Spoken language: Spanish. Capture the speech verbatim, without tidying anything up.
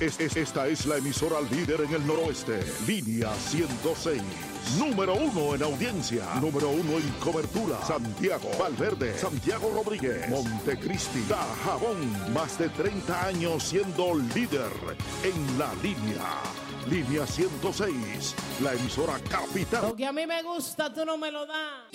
Es, es- esta es la emisora líder en el noroeste. Línea ciento seis. Número uno en audiencia. Número uno en cobertura. Santiago, Valverde, Santiago Rodríguez, Montecristi, Dajabón. Más de treinta años siendo líder en la línea. Línea ciento seis. La emisora capital. Lo que a mí me gusta, tú no me lo das.